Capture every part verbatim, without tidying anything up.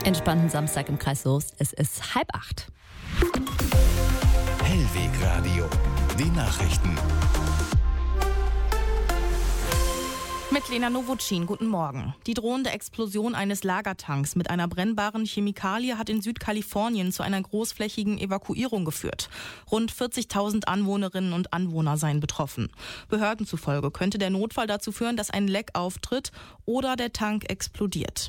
Entspannten Samstag im Kreis Soest. Es ist halb acht. Hellwegradio, die Nachrichten. Mit Lena Nowotschin, guten Morgen. Die drohende Explosion eines Lagertanks mit einer brennbaren Chemikalie hat in Südkalifornien zu einer großflächigen Evakuierung geführt. Rund vierzigtausend Anwohnerinnen und Anwohner seien betroffen. Behörden zufolge könnte der Notfall dazu führen, dass ein Leck auftritt oder der Tank explodiert.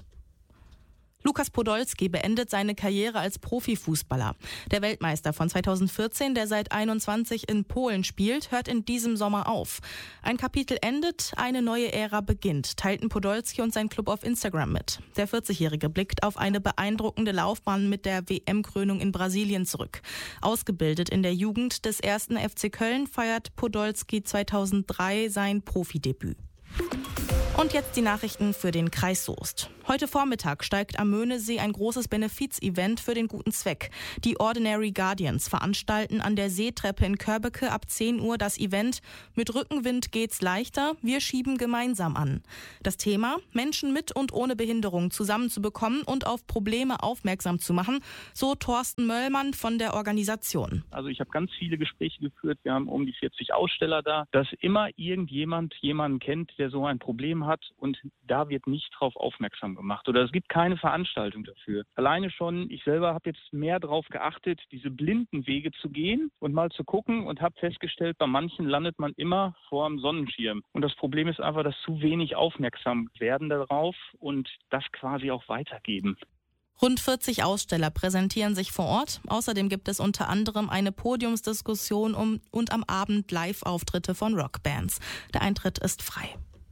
Lukas Podolski beendet seine Karriere als Profifußballer. Der Weltmeister von zweitausendvierzehn, der seit einundzwanzig in Polen spielt, hört in diesem Sommer auf. Ein Kapitel endet, eine neue Ära beginnt, teilten Podolski und sein Club auf Instagram mit. Der vierzigjährige blickt auf eine beeindruckende Laufbahn mit der W M-Krönung in Brasilien zurück. Ausgebildet in der Jugend des ersten F C Köln feiert Podolski zweitausenddrei sein Profidebüt. Und jetzt die Nachrichten für den Kreis Soest. Heute Vormittag steigt am Möhnesee ein großes Benefiz-Event für den guten Zweck. Die Ordinary Guardians veranstalten an der Seetreppe in Körbeke ab zehn Uhr das Event "Mit Rückenwind geht's leichter, wir schieben gemeinsam an". Das Thema: Menschen mit und ohne Behinderung zusammenzubekommen und auf Probleme aufmerksam zu machen, so Thorsten Möllmann von der Organisation. Also ich habe ganz viele Gespräche geführt, wir haben um die vierzig Aussteller da, dass immer irgendjemand jemanden kennt, der so ein Problem hat, und da wird nicht drauf aufmerksam gemacht oder es gibt keine Veranstaltung dafür. Alleine schon, ich selber habe jetzt mehr darauf geachtet, diese blinden Wege zu gehen und mal zu gucken, und habe festgestellt, bei manchen landet man immer vor dem Sonnenschirm. Und das Problem ist einfach, dass zu wenig aufmerksam werden darauf und das quasi auch weitergeben. Rund vierzig Aussteller präsentieren sich vor Ort. Außerdem gibt es unter anderem eine Podiumsdiskussion um, und am Abend Live-Auftritte von Rockbands. Der Eintritt ist frei.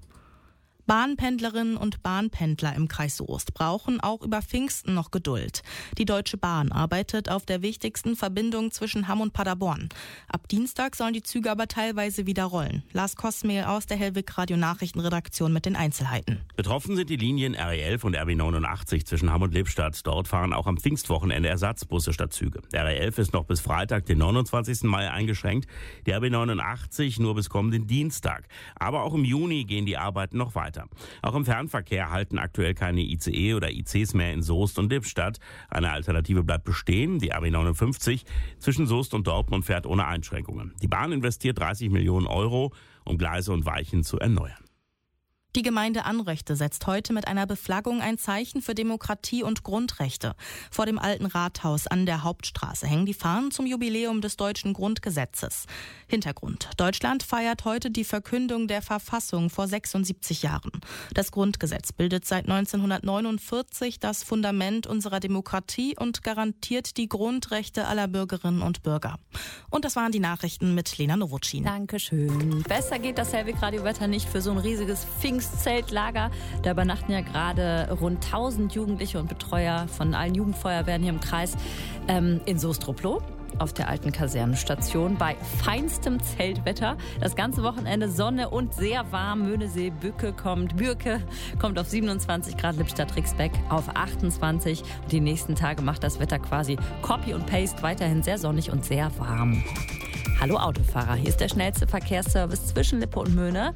Bahnpendlerinnen und Bahnpendler im Kreis Soest brauchen auch über Pfingsten noch Geduld. Die Deutsche Bahn arbeitet auf der wichtigsten Verbindung zwischen Hamm und Paderborn. Ab Dienstag sollen die Züge aber teilweise wieder rollen. Lars Kosmehl aus der Hellwegradio Nachrichtenredaktion mit den Einzelheiten. Betroffen sind die Linien R E elf und R B neunundachtzig zwischen Hamm und Lippstadt. Dort fahren auch am Pfingstwochenende Ersatzbusse statt Züge. Der R E elf ist noch bis Freitag, den neunundzwanzigsten Mai eingeschränkt. Die R B neunundachtzig nur bis kommenden Dienstag. Aber auch im Juni gehen die Arbeiten noch weiter. Auch im Fernverkehr halten aktuell keine I C E oder I Cs mehr in Soest und Lippstadt. Eine Alternative bleibt bestehen. Die R B neunundfünfzig zwischen Soest und Dortmund fährt ohne Einschränkungen. Die Bahn investiert dreißig Millionen Euro, um Gleise und Weichen zu erneuern. Die Gemeinde Anröchte setzt heute mit einer Beflaggung ein Zeichen für Demokratie und Grundrechte. Vor dem alten Rathaus an der Hauptstraße hängen die Fahnen zum Jubiläum des deutschen Grundgesetzes. Hintergrund: Deutschland feiert heute die Verkündung der Verfassung vor sechsundsiebzig Jahren. Das Grundgesetz bildet seit neunzehnhundertneunundvierzig das Fundament unserer Demokratie und garantiert die Grundrechte aller Bürgerinnen und Bürger. Und das waren die Nachrichten mit Lena Nowotschin. Dankeschön. Besser geht das Hellwegradio-Wetter nicht für so ein riesiges Pfingstzeltlager. Da übernachten ja gerade rund tausend Jugendliche und Betreuer von allen Jugendfeuerwehren hier im Kreis ähm, in Soest-Rupplow auf der alten Kasernenstation bei feinstem Zeltwetter. Das ganze Wochenende Sonne und sehr warm. Möhnesee, Bücke kommt, Bürke kommt auf siebenundzwanzig Grad, Lippstadt-Rixbeck auf achtundzwanzig. Und die nächsten Tage macht das Wetter quasi Copy und Paste, weiterhin sehr sonnig und sehr warm. Hallo Autofahrer, hier ist der schnellste Verkehrsservice zwischen Lippe und Möhne.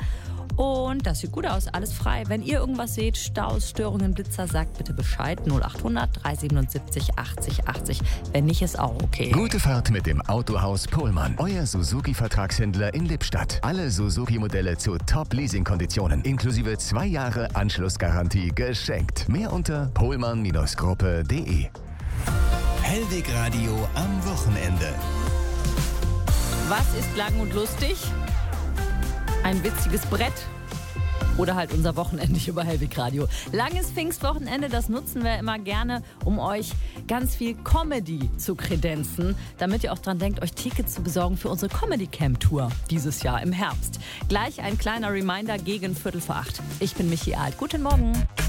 Und das sieht gut aus, alles frei. Wenn ihr irgendwas seht, Staus, Störungen, Blitzer, sagt bitte Bescheid. null achthundert dreihundertsiebenundsiebzig achtzig achtzig. Wenn nicht, ist auch okay. Gute Fahrt mit dem Autohaus Pohlmann. Euer Suzuki-Vertragshändler in Lippstadt. Alle Suzuki-Modelle zu Top-Leasing-Konditionen. Inklusive zwei Jahre Anschlussgarantie geschenkt. Mehr unter pohlmann Gruppe punkt de. Hellwegradio am Wochenende. Was ist lang und lustig? Ein witziges Brett oder halt unser Wochenende hier bei Hellwegradio. Langes Pfingstwochenende, das nutzen wir immer gerne, um euch ganz viel Comedy zu kredenzen, damit ihr auch dran denkt, euch Tickets zu besorgen für unsere Comedy Camp Tour dieses Jahr im Herbst. Gleich ein kleiner Reminder gegen Viertel vor acht. Ich bin Michi Alt. Guten Morgen.